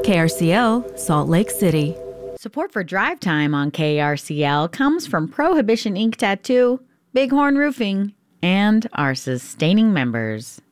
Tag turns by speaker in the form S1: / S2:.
S1: KRCL, Salt Lake City.
S2: Support for Drive Time on KRCL comes from Prohibition Ink Tattoo, Bighorn Roofing, and our sustaining members.